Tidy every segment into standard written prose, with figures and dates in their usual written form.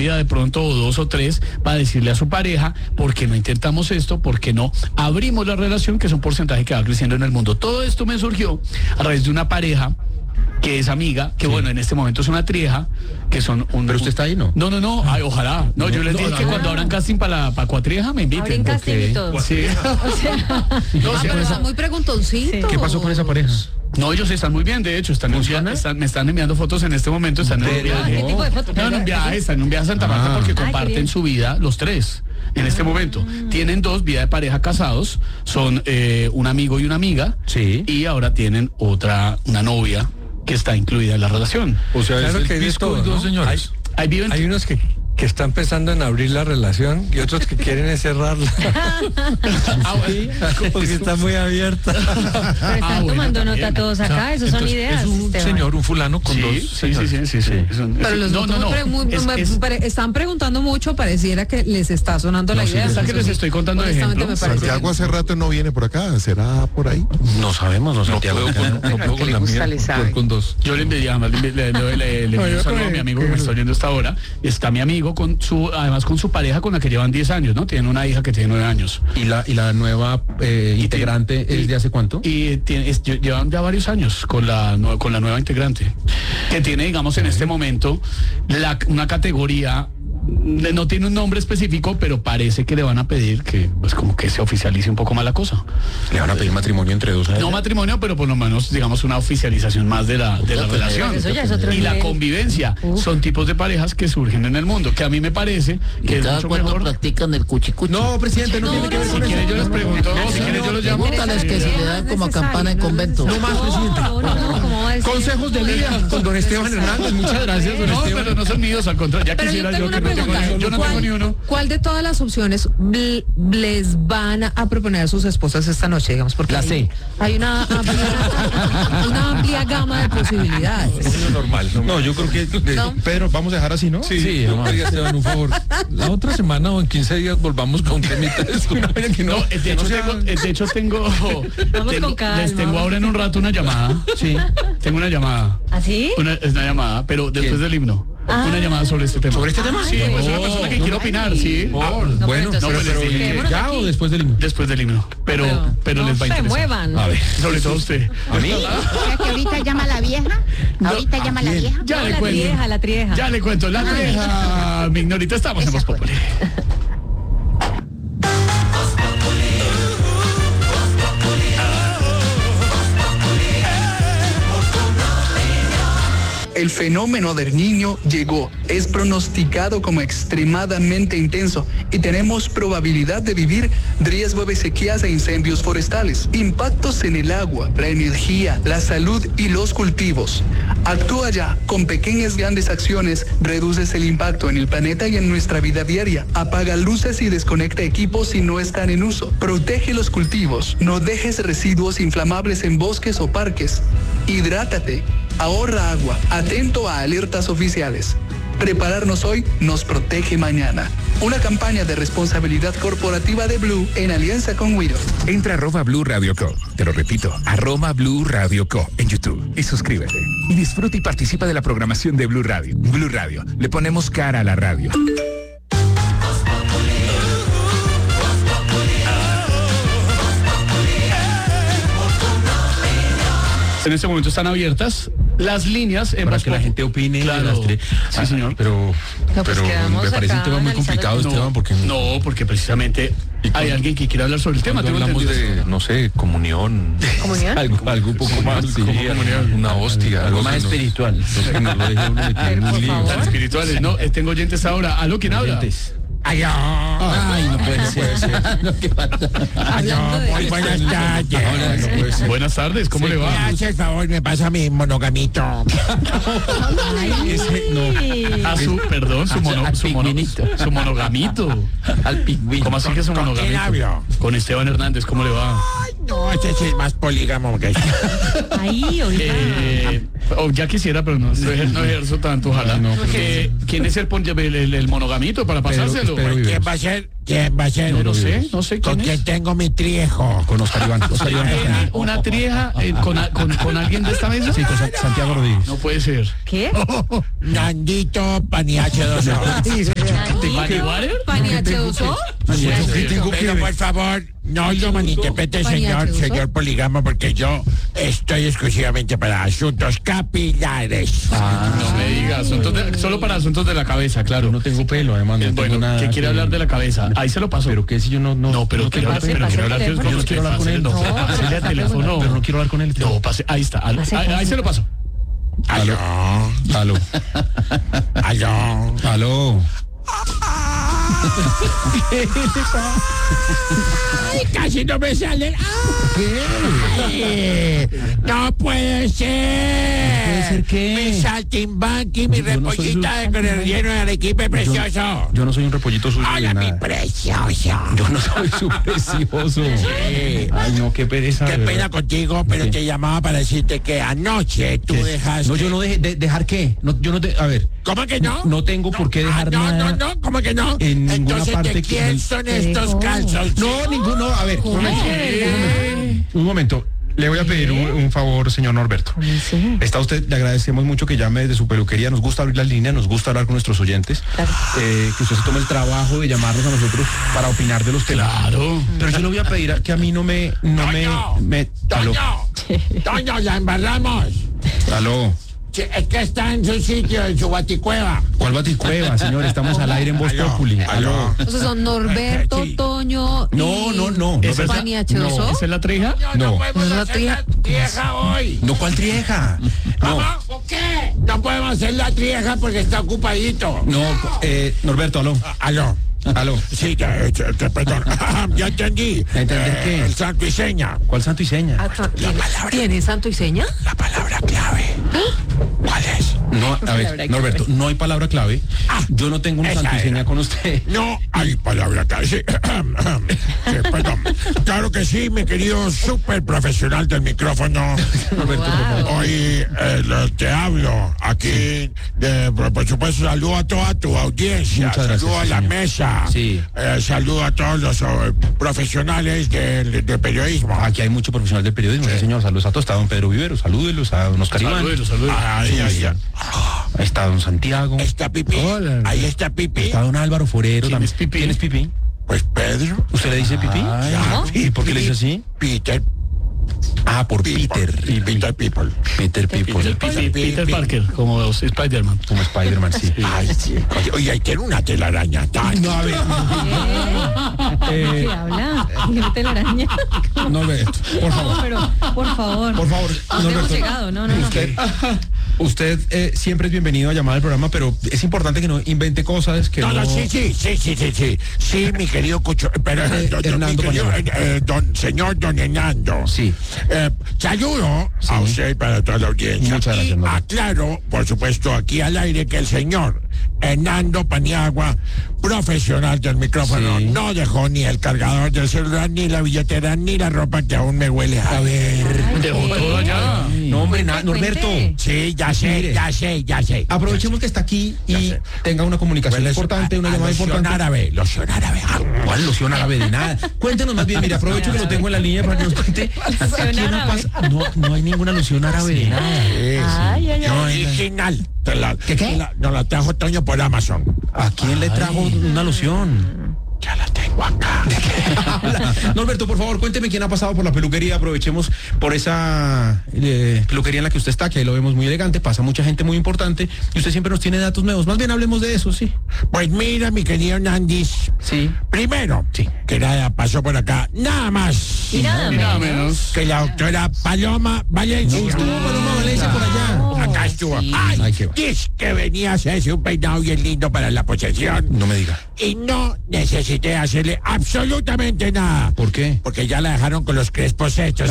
válida de pronto, o 2 o 3, para decirle a su pareja, ¿por qué no intentamos esto? ¿Por qué no abrimos la relación, que es un porcentaje que va creciendo en el mundo? Todo esto me surgió a raíz de una pareja que es amiga, que bueno, en este momento es una trieja, que son un... ¿Pero usted está ahí, no? No, ay, ojalá. No, yo les dije que cuando abran casting para Cuatrieja me inviten. Abren casting y todo. Sí. Pero está muy preguntoncito. ¿Qué pasó con esa pareja? No, ellos están muy bien, de hecho, me están enviando fotos en este momento, están en un viaje. ¿Qué tipo de fotos? No, en un viaje, están en un viaje a Santa Marta porque qué comparten bien. su vida los tres. En este momento tienen 2 vida de pareja casados, son un amigo y una amiga, Sí. y ahora tienen una novia que está incluida en la relación. O sea, Claro es que el hay de pisco todo, y dos ¿no? señores. Ahí viven. Hay unos que están pensando en abrir la relación y otros que quieren cerrarla. Porque está muy abierta. Pero están bueno, tomando también. nota todos acá, esos son Entonces, ideas. es un Esteban. señor, un fulano con dos Sí. señores. Pero los dos están preguntando mucho, pareciera que les está sonando la idea. O sea, que les estoy contando de Honestamente, ejemplos. me parece Santiago hace rato no viene por acá, ¿será por ahí? No sabemos, no Santiago. No puedo con la mía, puedo con dos. Yo le envié un saludo a mi amigo que me está oyendo hasta ahora. Está mi amigo además con su pareja con la que llevan 10 años, ¿no? Tienen una hija que tiene 9 años. ¿Y la nueva integrante es de hace cuánto? Y llevan ya varios años con la nueva integrante, que tiene, digamos, en este momento una categoría. No tiene un nombre específico, pero parece que le van a pedir que, pues, como que se oficialice un poco más la cosa. Le van a pedir matrimonio entre dos. No matrimonio, pero por lo menos, digamos, una oficialización más de la relación. eso ya es otro Y la nivel. convivencia. Son tipos de parejas que surgen en el mundo, que a mí me parece que es mucho mejor. Practican el cuchicuchi. No, presidente, no tiene que ver Si con eso. quieren yo les pregunto, si quieren yo los llamo. Pregúntales que si le dan como a campana en convento. No más, presidente. No, ¿cómo va a decir? Consejos de vida con don Esteban Hernández. Muchas gracias, don No, Esteban. pero no son míos, al contrario. Ya Pero quisiera yo tengo yo que una no tengo pregunta. yo no tengo ni uno. ¿Cuál de todas las opciones les van a proponer a sus esposas esta noche, digamos? Porque La C. hay una amplia gama de posibilidades. Normal. No, yo creo que ¿No? Pedro, vamos a dejar así, ¿no? sí, vamos a Oiga, Esteban, un favor. La otra semana o en 15 días volvamos con un temita de eso. No, de hecho tengo con calma. les tengo ahora en un rato una llamada. Sí, tengo una llamada. ¿Así? Es una llamada, pero después del himno. Una llamada sobre este tema. ¿Sobre este tema? Sí, pues una persona que quiere opinar, sí. Bueno, Quedémonos ¿ya aquí. o después del himno? Después del himno. Pero no les va a se interesar. muevan. A ver. Sobre todo usted. ¿A mí? O sea, que ahorita llama la vieja. Ahorita llama la vieja. Ya No, le la cuento. trieja. Ya le cuento. La trieja. Mi ignorita, estamos en Voz Populi. El fenómeno del Niño llegó, es pronosticado como extremadamente intenso y tenemos probabilidad de vivir riesgo de sequías e incendios forestales, impactos en el agua, la energía, la salud y los cultivos. Actúa ya, con pequeñas grandes acciones reduces el impacto en el planeta y en nuestra vida diaria. Apaga luces y desconecta equipos si no están en uso. Protege los cultivos, no dejes residuos inflamables en bosques o parques. Hidrátate. Ahorra agua, atento a alertas oficiales. Prepararnos hoy nos protege mañana. Una campaña de responsabilidad corporativa de Blue en alianza con Widow. Entra a @Blue Radio Co. Te lo repito, @Blue Radio Co. en YouTube y suscríbete. Y disfruta y participa de la programación de Blue Radio. Blue Radio, le ponemos cara a la radio. En este momento están abiertas las líneas en Para Voz que la Populi. gente opine. Claro. Sí, señor. Pero pues quedamos me parece un acá tema muy analizando. complicado, Esteban, porque porque precisamente hay alguien que quiere hablar sobre el tema. cuando tengo hablamos entendido de, eso. no sé, comunión. ¿Comunión? Algo un poco más, sí, una hostia. Algo más espiritual. No sé, que nos lo deje uno de que A ver, muy por lindo. favor. Tan espirituales, no, tengo oyentes ahora. ¿Aló, quién habla? Ay, no puede ser. Hablando de Muy buenas tardes. Ahora no puede ser. Buenas tardes, ¿cómo le Me va? hace el favor, me pasa mi monogamito. Ese, no. A su, perdón, su monogamito. Al pingüino. ¿Cómo así que su ¿Con quién monogamito? hablo? Con Esteban Hernández, ¿cómo le va? No, este sí es más polígamo que Ahí, ahorita. Ya quisiera, pero no ejerzo tanto, ojalá. ¿Quién es el monogamito para pasárselo? Pedro Viveros. ¿Quién va a ser? ¿Quién va a ser? No sé ¿Con quién quién es. tengo mi triejo? Con Oscar Iván. Oscar Iván Castañeda. ¿Una trieja con alguien de esta mesa? Sí, con Santiago Rodríguez. No puede ser. ¿Qué? Nandito Paniache 2. ¿Paniachoso? Pero por favor, no lo malinterprete, señor polígamo, porque yo estoy exclusivamente para asuntos capilares. No me digas, solo para asuntos de la cabeza, claro. No tengo pelo, además. No tengo nada. ¿Qué quiere hablar de la cabeza? Ahí se lo paso. Pero que si yo no, pero quiero hablar con él. Pásale al teléfono. Pero no quiero hablar con él. No, pase, ahí está. Ahí se lo paso. Aló. Ay, casi no me sale. Ay, no puede ser. ¿Puede ser qué? Mi saltimbanqui, mi repollita de relleno de arequipe precioso. Yo no soy un repollito suyo. Hola, de mi nada. precioso. Yo no soy su precioso. Sí. Ay, no, qué pereza. Qué pena contigo, pero te llamaba para decirte que anoche tú dejaste. No, yo no dejé. ¿Dejar qué? No, yo no te. A ver. ¿Cómo que no? No tengo por qué dejar nada. No, ¿cómo que no? En ninguna Entonces, parte ¿de quién son estos calzos? No, ninguno. A ver, un momento. Le voy a pedir un favor, señor Norberto. Está usted, le agradecemos mucho que llame desde su peluquería. Nos gusta abrir las líneas, nos gusta hablar con nuestros oyentes. Que usted se tome el trabajo de llamarnos a nosotros para opinar de los temas. Claro. Pero yo le voy a pedir que a mí no me. Toño, la embarramos. Aló. Es que está en su sitio, en su baticueva. ¿Cuál baticueva, señor? Estamos al aire en Voz Populi. Aló. O sea, son Norberto, Sí. Toño. No. ¿Esa es ¿Paniachoso? ¿Esa es la trieja? No podemos No, hacer la trieja hoy. No, ¿cuál trieja? ¿Cómo? ¿Por qué? No podemos hacer la trieja porque está ocupadito. No, Norberto, aló. Aló. Sí, perdón. Ya entendí. ¿Entender qué? El santo y seña. ¿Cuál santo y seña? ¿Tiene santo y seña? La palabra clave. ¿Cuál es? No, a ver, Norberto, no hay palabra clave. Yo no tengo un esa santo y era. seña con usted. No hay palabra clave. Sí. Sí, perdón. Claro que sí, mi querido súper profesional del micrófono. Norberto, por favor. Hoy te hablo aquí, por supuesto, saludo a toda tu audiencia, Muchas gracias, saludo a la señor. mesa, Sí. saludo a todos los profesionales del periodismo. Aquí hay mucho profesional del periodismo, sí, señor. Saludos a todos. Está don Pedro Vivero, salúdelos a don Oscar Iván. Salúdelos. Ay, ay, ay. Ahí está don Santiago. Está Pipi, Hola. ahí está Pipi. Está don Álvaro Forero. ¿Quién también. es Pipi? ¿Quién es Pipi? Pues Pedro. ¿Usted le dice Pipi? Ya, ¿Y por qué le dice así? Peter. Ah, por Peter. Peter People. Peter People. Peter Parker, como Spider-Man. Como Spider-Man, sí. Ay, sí. Oye, ahí tiene una telaraña. No, a ver. ¿Qué habla? ¿Qué telaraña? Norberto, por favor. Pero, por favor. Por favor, ¿Dónde hemos llegado? No. Usted siempre es bienvenido a llamar al programa, pero es importante que no invente cosas que no... Sí, mi querido Cucho, pero Hernando mi querido, don Hernando. Sí. Saludo a usted y para toda la audiencia. Muchas gracias, y Norberto. aclaro, por supuesto, aquí al aire que el señor Hernando Paniagua, profesional del micrófono, Sí. no dejó ni el cargador del celular, ni la billetera, ni la ropa que aún me huele a ver. Dejó todo allá. No, hombre, Norberto. Sí, ya sé. Aprovechemos que está aquí y sé. tenga una comunicación importante, una llamada importante. Loción árabe. ¿Cuál loción árabe de nada? Cuéntenos más bien, mire, aprovecho que lo tengo en la línea para que nos cuente. Aquí no hay ninguna loción árabe de nada. No, original. ¿Qué? Nos la trajo Toño por Amazon. ¿A quién le trajo una loción? Ya la tengo acá. Norberto, por favor, cuénteme quién ha pasado por la peluquería. Aprovechemos por esa peluquería en la que usted está, que ahí lo vemos muy elegante, pasa mucha gente muy importante y usted siempre nos tiene datos nuevos. Más bien hablemos de eso, sí. Pues mira, mi querido Nandis. Sí. Primero, Sí. que nada pasó por acá. Nada más Y nada menos. que la doctora Paloma Valencia. Estuvo Paloma Valencia por allá. Acá estuvo. Ay, Ay, qué va. dice que venía a hacerse un peinado bien lindo para la posesión. No me diga. Y no necesité hacerle absolutamente nada. ¿Por qué? Porque ya la dejaron con los crespos hechos.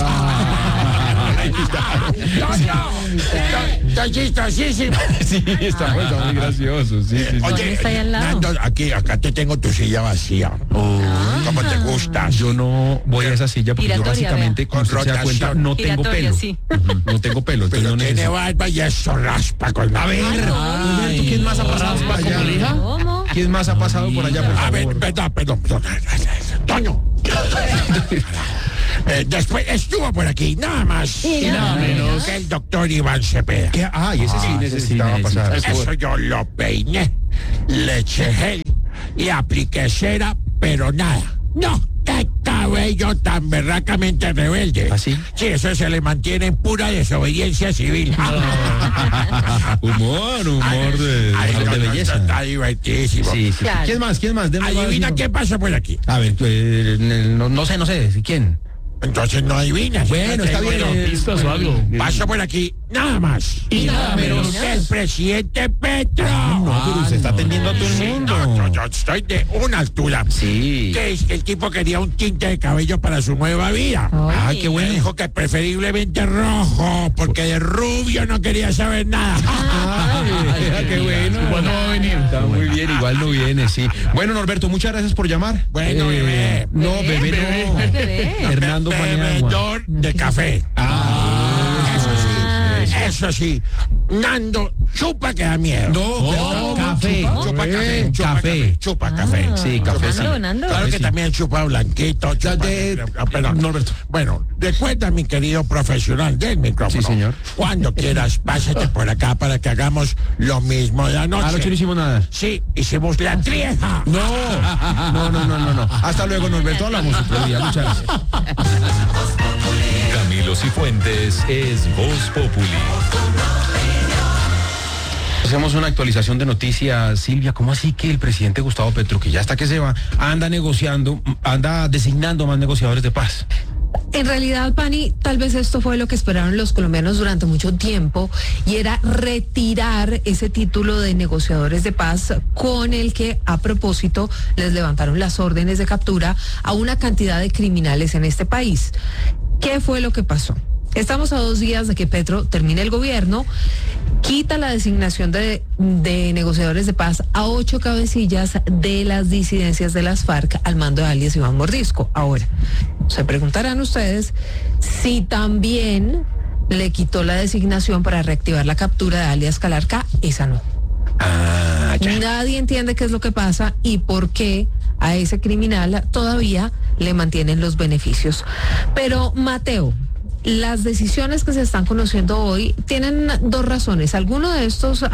Estoy chistosísimo. Sí, está muy gracioso. Sí. Oye, está ahí al lado? Nando, acá te tengo tu silla vacía. ¿Cómo te gustas? Yo no voy a esa silla porque yo Giratoria, básicamente, como usted se da cuenta, rotación. no tengo Giratoria, pelo. sí. Ujú, no tengo pelo, entonces Pero no tiene necesito. barba y eso raspa con la... A ver, Norberto, ¿quién más ha pasado por allá? ¿Cómo? ¿Quién más ha pasado por allá, por A ver, favor? perdón. Toño. Después estuvo por aquí, nada más Y nada menos. que el doctor Iván Cepeda. ¿Qué? Ah, y ese sí necesitaba pasar. Eso yo lo peiné, le eché gel, y apliqué cera, pero nada. No, qué cabello tan berracamente rebelde. ¿Así? Sí, eso se le mantiene en pura desobediencia civil. humor de belleza. Está divertidísimo. Sí. Claro. ¿Quién más? Adivina qué pasa por aquí. A ver, no sé, ¿quién? Entonces no adivinas. Bueno, está bien. ¿Pistas o algo? Pasa por aquí nada más y nada menos que el presidente Petro. No, pero usted está atendiendo a todo el mundo. No, yo estoy de una altura. Sí. Que el tipo quería un tinte de cabello para su nueva vida. Ay, qué bueno. Dijo que preferiblemente rojo, porque de rubio no quería saber nada. Ay, qué bueno. ¿Cuándo va a venir? Está muy bien, igual no viene, sí. Bueno, Norberto, muchas gracias por llamar. Bueno, bebé. No, bebé no. Bebé. Hernando Paniagua. Bebedor de café. Eso sí, Nando, chupa que da miedo. No, café. Chupa café. Chupa café. Sí, café, sí. Nando. Claro que sí. también chupa blanquito. Perdón. Norberto. Bueno, recuerda, mi querido profesional del micrófono. Sí, señor. Cuando quieras, pásate por acá para que hagamos lo mismo de anoche. Anoche no hicimos nada. Sí, hicimos la trieja. No. Hasta luego, Norberto. Hablamos otro día. Muchas gracias. Camilo Cifuentes es Voz Populi. Hacemos una actualización de noticias, Silvia. ¿Cómo así que el presidente Gustavo Petro, que ya hasta que se va, anda designando más negociadores de paz? En realidad, Pani, tal vez esto fue lo que esperaron los colombianos durante mucho tiempo, y era retirar ese título de negociadores de paz con el que, a propósito, les levantaron las órdenes de captura a una cantidad de criminales en este país. ¿Qué fue lo que pasó? Estamos a 2 días de que Petro termine el gobierno, quita la designación de negociadores de paz a 8 cabecillas de las disidencias de las FARC al mando de alias Iván Mordisco. Ahora, se preguntarán ustedes si también le quitó la designación para reactivar la captura de alias Calarca. Esa no. Nadie entiende qué es lo que pasa y por qué a ese criminal todavía le mantienen los beneficios. Pero, Mateo, las decisiones que se están conociendo hoy tienen 2 razones. Algunos de estos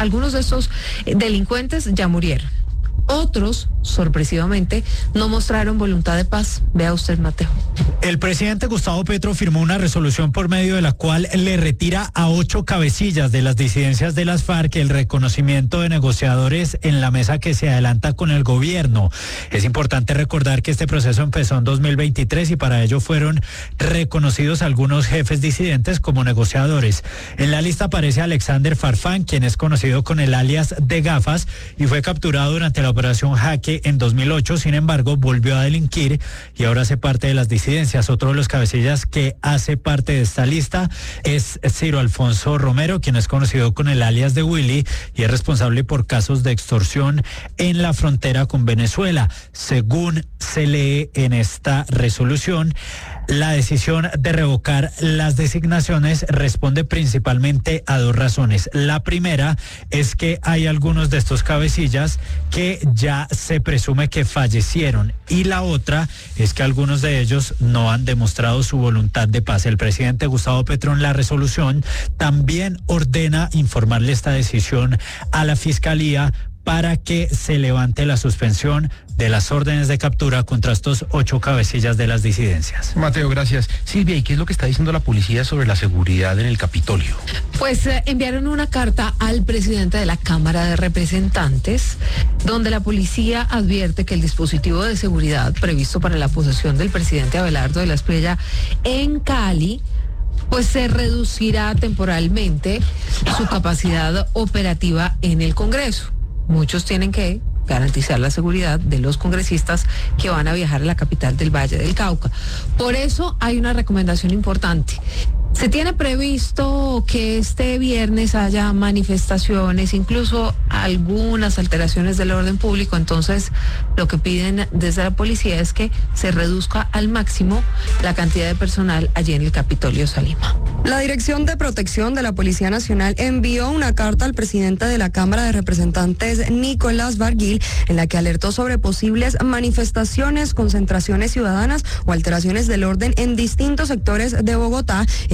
delincuentes ya murieron. Otros, sorpresivamente, no mostraron voluntad de paz. Vea usted, Mateo. El presidente Gustavo Petro firmó una resolución por medio de la cual le retira a 8 cabecillas de las disidencias de las FARC el reconocimiento de negociadores en la mesa que se adelanta con el gobierno. Es importante recordar que este proceso empezó en 2023 y para ello fueron reconocidos algunos jefes disidentes como negociadores. En la lista aparece Alexander Farfán, quien es conocido con el alias de Gafas y fue capturado durante la operación Jaque en 2008, sin embargo volvió a delinquir y ahora hace parte de las disidencias. Otro de los cabecillas que hace parte de esta lista es Ciro Alfonso Romero, quien es conocido con el alias de Willy y es responsable por casos de extorsión en la frontera con Venezuela. Según se lee en esta resolución, la decisión de revocar las designaciones responde principalmente a 2 razones. La primera es que hay algunos de estos cabecillas que ya se presume que fallecieron y la otra es que algunos de ellos no han demostrado su voluntad de paz. El presidente Gustavo Petro en la resolución también ordena informarle esta decisión a la Fiscalía para que se levante la suspensión de las órdenes de captura contra estos 8 cabecillas de las disidencias. Mateo, gracias. Silvia, ¿y qué es lo que está diciendo la policía sobre la seguridad en el Capitolio? Pues enviaron una carta al presidente de la Cámara de Representantes, donde la policía advierte que el dispositivo de seguridad previsto para la posesión del presidente Abelardo de la Espriella en Cali pues se reducirá temporalmente su capacidad operativa en el Congreso. Muchos tienen que garantizar la seguridad de los congresistas que van a viajar a la capital del Valle del Cauca. Por eso hay una recomendación importante. Se tiene previsto que este viernes haya manifestaciones, incluso algunas alteraciones del orden público. Entonces, lo que piden desde la policía es que se reduzca al máximo la cantidad de personal allí en el Capitolio Salima. La Dirección de Protección de la Policía Nacional envió una carta al presidente de la Cámara de Representantes, Nicolás Barguil, en la que alertó sobre posibles manifestaciones, concentraciones ciudadanas o alteraciones del orden en distintos sectores de Bogotá e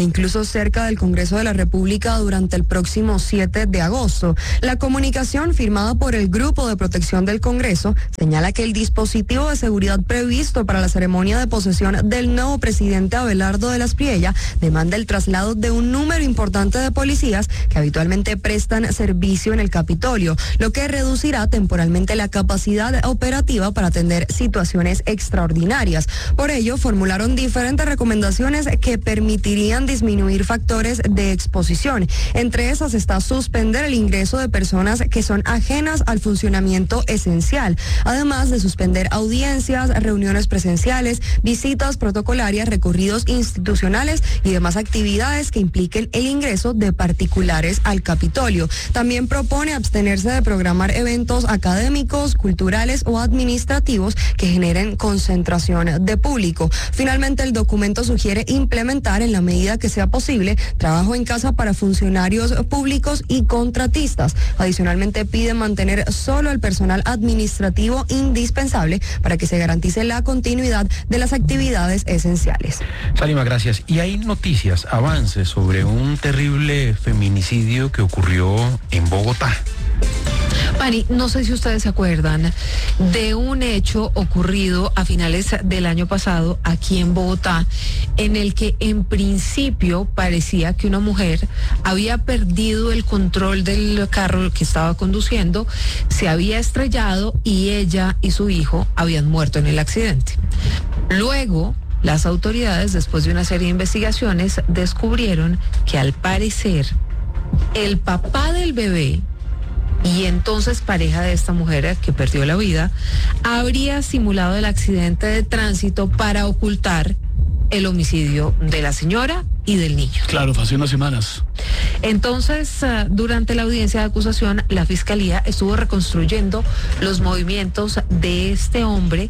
incluso cerca del Congreso de la República durante el próximo 7 de agosto. La comunicación firmada por el Grupo de Protección del Congreso señala que el dispositivo de seguridad previsto para la ceremonia de posesión del nuevo presidente Abelardo de la Espriella demanda el traslado de un número importante de policías que habitualmente prestan servicio en el Capitolio, lo que reducirá temporalmente la capacidad operativa para atender situaciones extraordinarias. Por ello, formularon diferentes recomendaciones que permitirían disminuir factores de exposición. Entre esas está suspender el ingreso de personas que son ajenas al funcionamiento esencial, además de suspender audiencias, reuniones presenciales, visitas protocolarias, recorridos institucionales y demás actividades que impliquen el ingreso de particulares al Capitolio. También propone abstenerse de programar eventos académicos, culturales o administrativos que generen concentración de público. Finalmente, el documento sugiere implementar, en la medida que sea posible, trabajo en casa para funcionarios públicos y contratistas. Adicionalmente, pide mantener solo el personal administrativo indispensable para que se garantice la continuidad de las actividades esenciales. Salima, gracias. Y hay noticias, avances sobre un terrible feminicidio que ocurrió en Bogotá. Pani, no sé si ustedes se acuerdan de un hecho ocurrido a finales del año pasado aquí en Bogotá, en el que en principio parecía que una mujer había perdido el control del carro que estaba conduciendo, se había estrellado y ella y su hijo habían muerto en el accidente. Luego, las autoridades, después de una serie de investigaciones, descubrieron que al parecer el papá del bebé y entonces pareja de esta mujer que perdió la vida, habría simulado el accidente de tránsito para ocultar el homicidio de la señora y del niño. Claro, fue hace unas semanas. Entonces, durante la audiencia de acusación, la Fiscalía estuvo reconstruyendo los movimientos de este hombre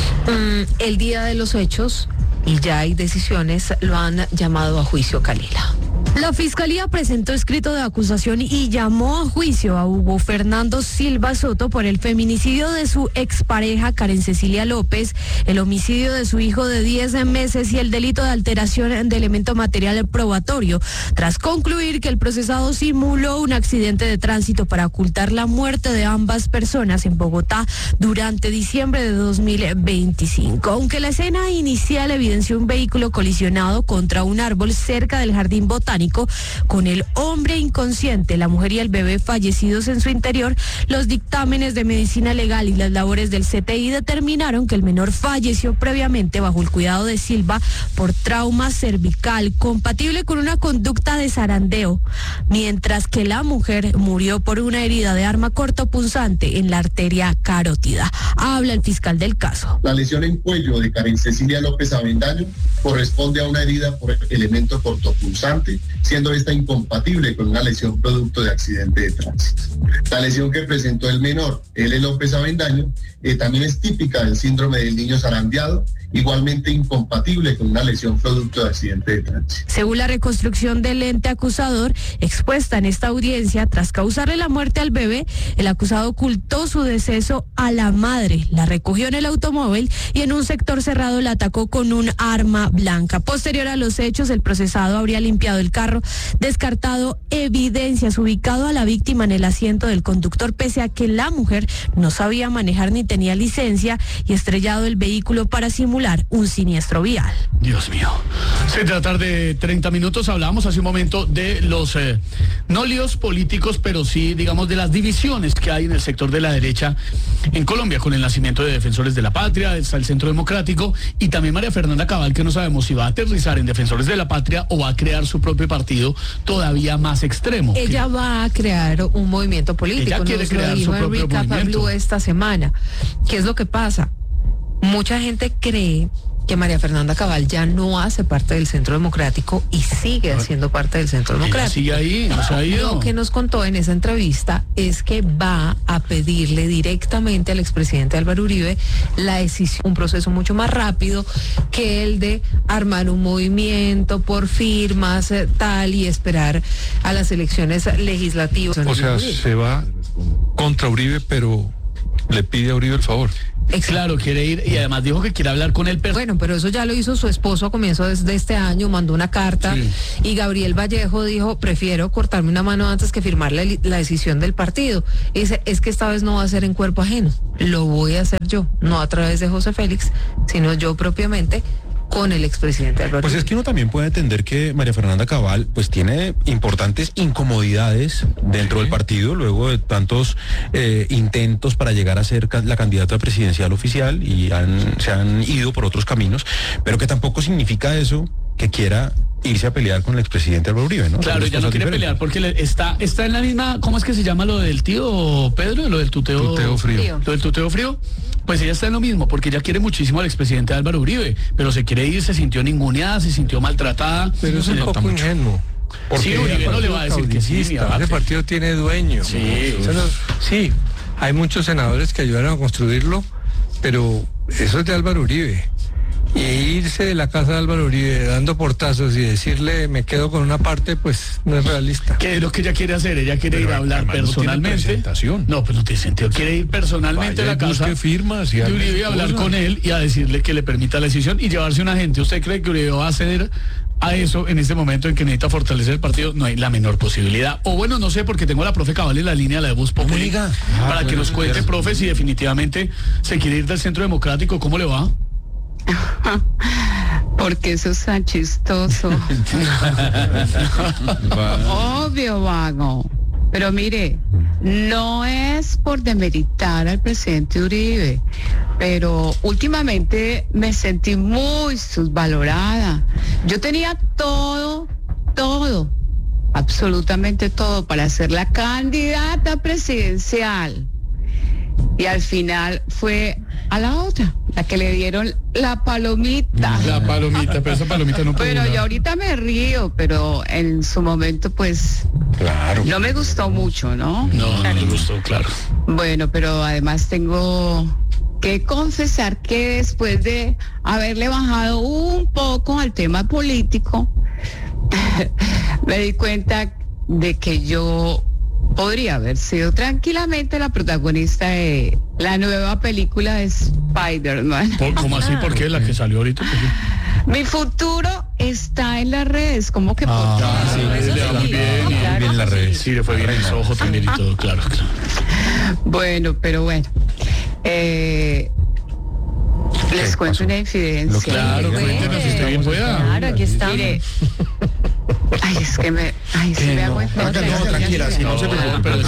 el día de los hechos y ya hay decisiones, lo han llamado a juicio, Calila. La Fiscalía presentó escrito de acusación y llamó a juicio a Hugo Fernando Silva Soto por el feminicidio de su expareja Karen Cecilia López, el homicidio de su hijo de 10 meses y el delito de alteración de elemento material probatorio, tras concluir que el procesado simuló un accidente de tránsito para ocultar la muerte de ambas personas en Bogotá durante diciembre de 2025. Aunque la escena inicial evidenció un vehículo colisionado contra un árbol cerca del jardín botánico, con el hombre inconsciente, la mujer y el bebé fallecidos en su interior, los dictámenes de medicina legal y las labores del CTI determinaron que el menor falleció previamente bajo el cuidado de Silva por trauma cervical compatible con una conducta de zarandeo, mientras que la mujer murió por una herida de arma cortopunzante en la arteria carótida. Habla el fiscal del caso. La lesión en cuello de Karen Cecilia López Avendaño corresponde a una herida por elemento cortopunzante, siendo esta incompatible con una lesión producto de accidente de tránsito. La lesión que presentó el menor, L. López Avendaño, también es típica del síndrome del niño zarandeado, igualmente incompatible con una lesión producto de accidente de tránsito. Según la reconstrucción del ente acusador expuesta en esta audiencia, tras causarle la muerte al bebé, el acusado ocultó su deceso a la madre, la recogió en el automóvil y en un sector cerrado la atacó con un arma blanca. Posterior a los hechos, el procesado habría limpiado el carro, descartado evidencias, ubicado a la víctima en el asiento del conductor, pese a que la mujer no sabía manejar ni tenía licencia, y estrellado el vehículo para simular un siniestro vial. Dios mío. 6:30 p.m. Hablábamos hace un momento de los no líos políticos, pero sí, digamos, de las divisiones que hay en el sector de la derecha en Colombia, con el nacimiento de Defensores de la Patria, está el Centro Democrático, y también María Fernanda Cabal, que no sabemos si va a aterrizar en Defensores de la Patria o va a crear su propio partido todavía más extremo. Ella va a crear un movimiento político. Ella quiere crear su propio movimiento. Blue esta semana. ¿Qué es lo que pasa? Mucha gente cree que María Fernanda Cabal ya no hace parte del Centro Democrático y sigue haciendo parte del Centro Democrático. Sigue ahí, no se ha ido. Lo que nos contó en esa entrevista es que va a pedirle directamente al expresidente Álvaro Uribe la decisión, un proceso mucho más rápido que el de armar un movimiento por firmas, tal, y esperar a las elecciones legislativas. O sea, se va contra Uribe, pero Le pide a Uribe el favor. Claro, quiere ir y además dijo que quiere hablar con él. Bueno, pero eso ya lo hizo su esposo a comienzos de este año, mandó una carta y Gabriel Vallejo dijo, prefiero cortarme una mano antes que firmar la decisión del partido. Y dice, es que esta vez no va a ser en cuerpo ajeno, lo voy a hacer yo, no a través de José Félix, sino yo propiamente con el expresidente Álvaro Pues Uribe. es que uno también puede entender que María Fernanda Cabal pues tiene importantes incomodidades dentro del partido luego de tantos intentos para llegar a ser la candidata presidencial oficial y se han ido por otros caminos, pero que tampoco significa eso que quiera irse a pelear con el expresidente Álvaro Uribe, ¿no? Claro, ya no quiere pelear porque está en la misma, ¿cómo es que se llama lo del tío Pedro? Lo del tuteo frío. Lo del tuteo frío. Pues ella está en lo mismo, porque ella quiere muchísimo al expresidente Álvaro Uribe, pero se quiere ir, se sintió ninguneada, se sintió maltratada. Pero es un poco ingenuo. Sí, Uribe no le va a decir que sí. Ese partido tiene dueño. Sí, hay muchos senadores que ayudaron a construirlo, pero eso es de Álvaro Uribe. Y irse de la casa de Álvaro Uribe dando portazos y decirle me quedo con una parte, pues no es realista. ¿Qué es lo que ella quiere hacer? Ella quiere ir a hablar personalmente. No, pues no tiene sentido. Quiere ir personalmente a la casa firmas y de Uribe, a hablar con él y a decirle que le permita la decisión y llevarse un agente. ¿Usted cree que Uribe va a ceder a eso en este momento en que necesita fortalecer el partido? No hay la menor posibilidad. O bueno, no sé, porque tengo a la profe Cabal en la línea, la de Voz Populi, para que nos cuente, profe, si definitivamente se quiere ir del Centro Democrático. ¿Cómo le va? Porque eso es tan chistoso. Obvio, vago. Pero mire, no es por demeritar al presidente Uribe, pero últimamente me sentí muy subvalorada. Yo tenía todo, absolutamente todo para ser la candidata presidencial. Y al final fue a la otra, la que le dieron la palomita. La palomita, pero esa palomita no puede. Pero yo ahorita me río, pero en su momento, pues, claro, no me gustó mucho, ¿no? No me gustó, claro. Bueno, pero además tengo que confesar que después de haberle bajado un poco al tema político, me di cuenta de que yo podría haber sido tranquilamente la protagonista de la nueva película de Spider-Man. ¿Cómo así? ¿Por qué? La que salió ahorita. Mi futuro está en las redes. ¿Cómo que por qué? Sí, bien en las redes. Sí, le fue bien en Soho también y todo, claro. Bueno, pero bueno. Les cuento una infidencia. Claro, cuéntenos si usted bien pueda. Claro, aquí estamos. Mire, se me hago tranquila, si no se preocupe, pero es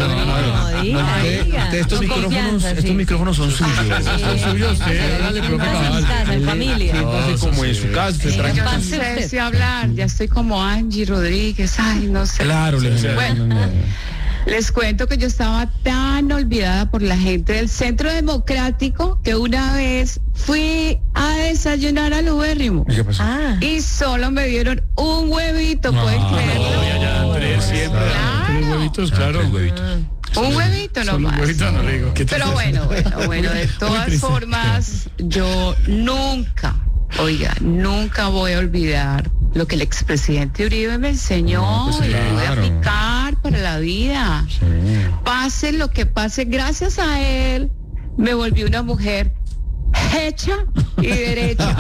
que estos micrófonos son suyos. Son suyos, usted, hágale, profe Cabal. En familia. Como en su casa, yo no sé si hablar, ya estoy como Angie Rodríguez, no sé. Claro, les cuento que yo estaba tan olvidada por la gente del Centro Democrático que una vez fui a desayunar al ubérrimo. ¿Qué pasó? Y solo me dieron un huevito, ¿pueden creerlo? Tres siempre. Claro. Tres huevitos, claro. Un huevito nomás. Un huevito no le digo. Pero bueno, de todas formas, yo nunca voy a olvidar lo que el expresidente Uribe me enseñó y lo voy a aplicar para la vida. Sí. Pase lo que pase, gracias a él me volví una mujer hecha y derecha.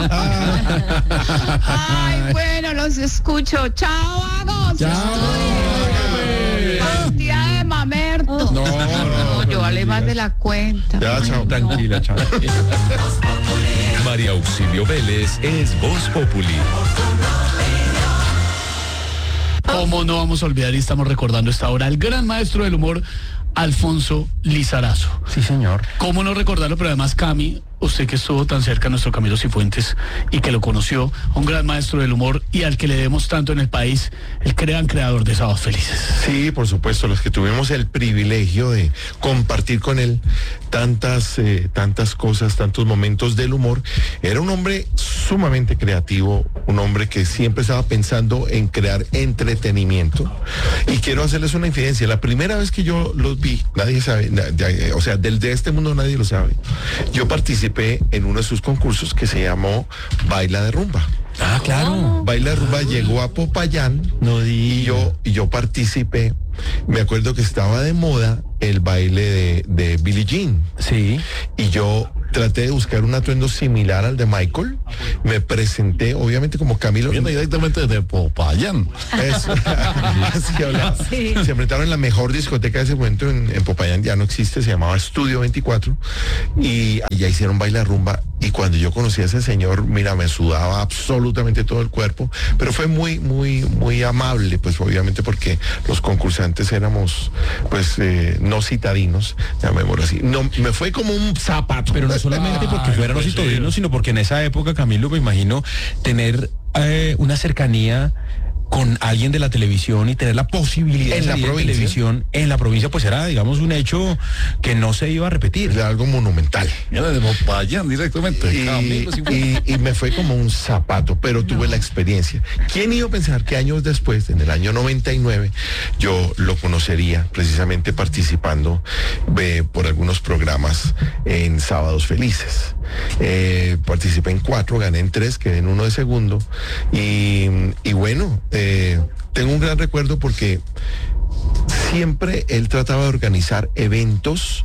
Ay, bueno, los escucho. Chao, vagos. Cantidad de mamertos. No, yo vale más de la cuenta. Ya, chao. Tranquila, chao. María Auxilio Vélez es Voz Populi. ¿Cómo no vamos a olvidar y estamos recordando esta hora al gran maestro del humor, Alfonso Lizarazo? Sí, señor. ¿Cómo no recordarlo? Pero además, Cami, usted que estuvo tan cerca a nuestro Camilo Cifuentes y que lo conoció, un gran maestro del humor y al que le demos tanto en el país, el gran creador de Sábados Felices. Sí, por supuesto, los que tuvimos el privilegio de compartir con él tantas cosas, tantos momentos del humor. Era un hombre sumamente creativo, un hombre que siempre estaba pensando en crear entretenimiento. Y quiero hacerles una infidencia. La primera vez que yo los vi, nadie sabe, o sea, del de este mundo nadie lo sabe. Yo participé en uno de sus concursos que se llamó Baila de Rumba. Ah, claro. Baile de Rumba llegó a Popayán y yo participé. Me acuerdo que estaba de moda el baile de Billie Jean. Sí. Y yo traté de buscar un atuendo similar al de Michael. Me presenté, obviamente, como Camilo. Viene directamente desde Popayán. Eso. Así hablaba. Sí. Se enfrentaron en la mejor discoteca de ese momento en Popayán, ya no existe, se llamaba Estudio 24. Y ya hicieron baile de rumba. Y cuando yo conocí a ese señor, mira, me sudaba absolutamente todo el cuerpo. Pero fue muy, muy, muy amable, pues obviamente porque los concursantes éramos, pues, no citadinos, llamémoslo así. No, me fue como un zapato. Pero no solamente porque fueran citadinos, sino porque en esa época, Camilo, me imagino tener una cercanía con alguien de la televisión y tener la posibilidad de salir en televisión en la provincia, pues era, digamos, un hecho que no se iba a repetir. Era algo monumental. Era de Popayán directamente. Y me fue como un zapato, pero tuve la experiencia. ¿Quién iba a pensar que años después, en el año 99, yo lo conocería precisamente participando por algunos programas en Sábados Felices? Participé en 4, gané en 3, quedé en 1 de segundo y bueno, tengo un gran recuerdo porque siempre él trataba de organizar eventos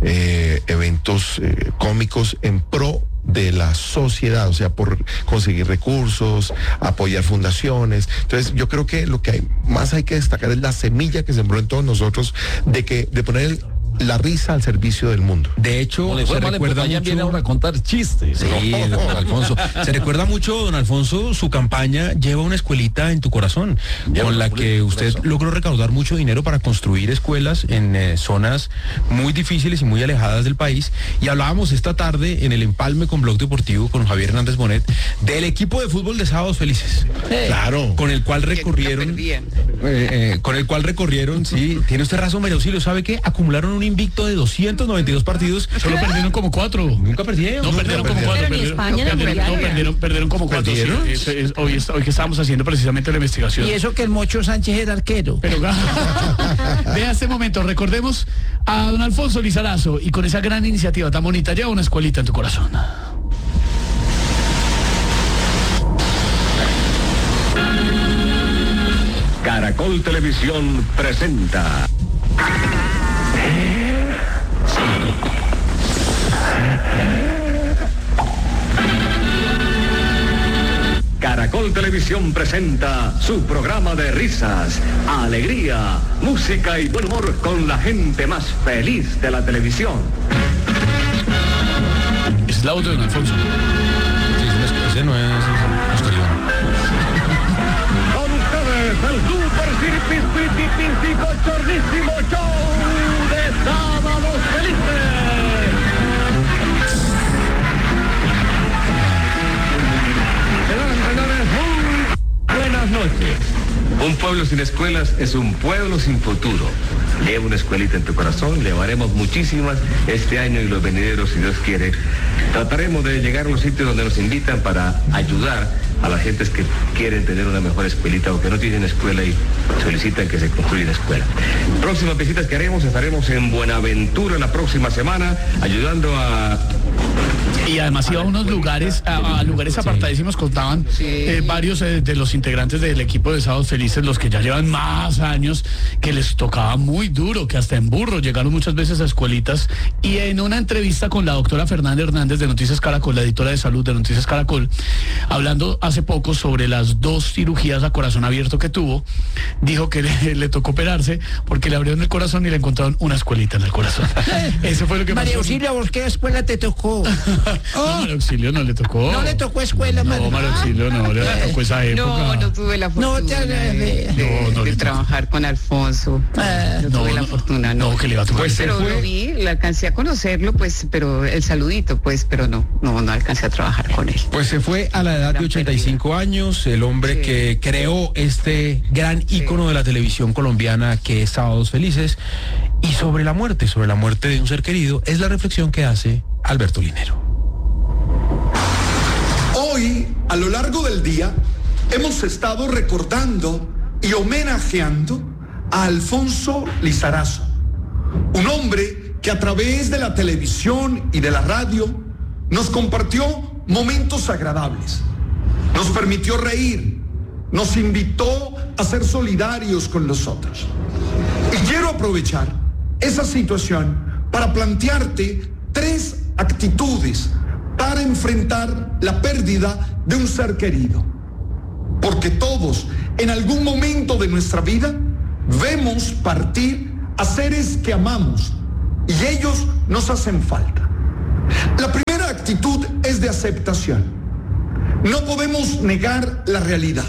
cómicos en pro de la sociedad, o sea, por conseguir recursos, apoyar fundaciones. Entonces, yo creo que lo que más hay que destacar es la semilla que sembró en todos nosotros de poner la risa al servicio del mundo. De hecho, se recuerda mucho. Viene ahora a contar chistes. Sí, don Alfonso. Se recuerda mucho, don Alfonso, su campaña Lleva una escuelita en tu corazón, con la que usted logró recaudar mucho dinero para construir escuelas en zonas muy difíciles y muy alejadas del país. Y hablábamos esta tarde en el Empalme con Blog Deportivo con Javier Hernández Bonet del equipo de fútbol de Sábados Felices. Claro. Con el cual recorrieron. Sí, tiene usted razón, María Auxilio. ¿Sabe qué? Acumularon un invicto de 292 partidos. Solo perdieron como 4. Nunca perdieron. No, perdieron como 4. Perdieron como 4. Hoy que estábamos haciendo precisamente la investigación. Y eso que el Mocho Sánchez era arquero. Pero vea este momento, recordemos a don Alfonso Lizarazo y con esa gran iniciativa tan bonita, Lleva una escuelita en tu corazón. Caracol Televisión presenta Caracol Televisión presenta su programa de risas, alegría, música y buen humor con la gente más feliz de la televisión. Es la auto de don Alfonso. Ese no es Oscar. Con ustedes, el super chorrísimo show de Sábados Felices. Buenas noches. Un pueblo sin escuelas es un pueblo sin futuro. Lleva una escuelita en tu corazón, llevaremos muchísimas este año y los venideros, si Dios quiere. Trataremos de llegar a los sitios donde nos invitan para ayudar a las gentes que quieren tener una mejor escuelita o que no tienen escuela y solicitan que se construya una escuela. Próximas visitas que haremos, estaremos en Buenaventura la próxima semana, ayudando a... Y además iba a unos lugares, a lugares apartadísimos, contaban varios de los integrantes del equipo de Sábados Felices, los que ya llevan más años, que les tocaba muy duro, que hasta en burro llegaron muchas veces a escuelitas. Y en una entrevista con la doctora Fernanda Hernández de Noticias Caracol, la editora de salud de Noticias Caracol, hablando hace poco sobre las 2 cirugías a corazón abierto que tuvo, dijo que le tocó operarse porque le abrieron el corazón y le encontraron una escuelita en el corazón. Eso fue lo que pasó. María Auxilio, ¿a vos qué escuela te tocó? No, María Auxilio no le tocó. No le tocó escuela, María. No, María Auxilio no le tocó esa época. No tuve la fortuna de trabajar con Alfonso. No tuve la fortuna, no. No, que le iba a tocar. Pues, pero lo vi, le alcancé a conocerlo, pues, pero el saludito, pues, pero no alcancé a trabajar con él. Pues se fue a la edad de 85 años, el hombre que creó este gran ícono de la televisión colombiana que es Sábados Felices. Y sobre la muerte de un ser querido, es la reflexión que hace Alberto Linero. Hoy, a lo largo del día, hemos estado recordando y homenajeando a Alfonso Lizarazo, un hombre que a través de la televisión y de la radio nos compartió momentos agradables, nos permitió reír, nos invitó a ser solidarios con los otros. Y quiero aprovechar esa situación para plantearte 3 actitudes para enfrentar la pérdida de un ser querido. Porque todos, en algún momento de nuestra vida, vemos partir a seres que amamos y ellos nos hacen falta. La primera actitud es de aceptación. No podemos negar la realidad.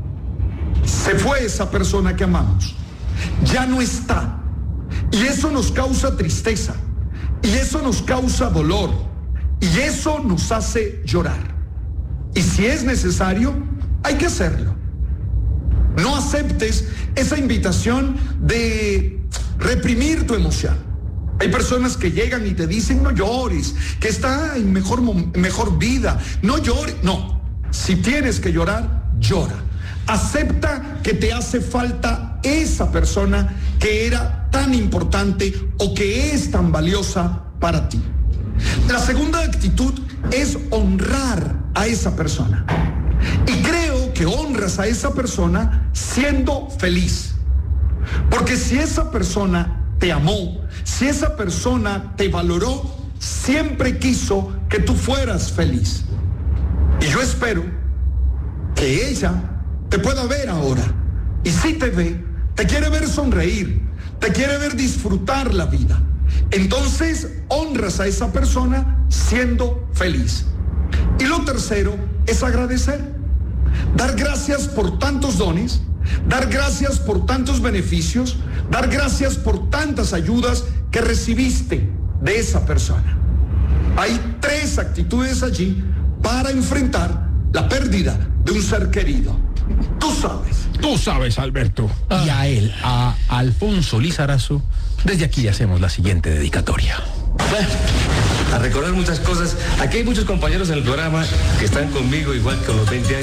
Se fue esa persona que amamos. Ya no está. Y eso nos causa tristeza. Y eso nos causa dolor. Y eso nos hace llorar. Y si es necesario, hay que hacerlo. No aceptes esa invitación de reprimir tu emoción. Hay personas que llegan y te dicen no llores, que está en mejor vida, no llores. No, si tienes que llorar, llora. Acepta que te hace falta esa persona que era tan importante o que es tan valiosa para ti. La segunda actitud es honrar a esa persona. Y creo que honras a esa persona siendo feliz. Porque si esa persona te amó, si esa persona te valoró, siempre quiso que tú fueras feliz. Y yo espero que ella te pueda ver ahora. Y si te ve, te quiere ver sonreír, te quiere ver disfrutar la vida. Entonces honras a esa persona siendo feliz. Y lo tercero es agradecer. Dar gracias por tantos dones, dar gracias por tantos beneficios, dar gracias por tantas ayudas que recibiste de esa persona. Hay 3 actitudes allí para enfrentar la pérdida de un ser querido. Tú sabes. Tú sabes, Alberto. Y a él, a Alfonso Lizarazo, desde aquí hacemos la siguiente dedicatoria. Bueno, a recordar muchas cosas. Aquí hay muchos compañeros en el programa que están conmigo igual que a los 20 años.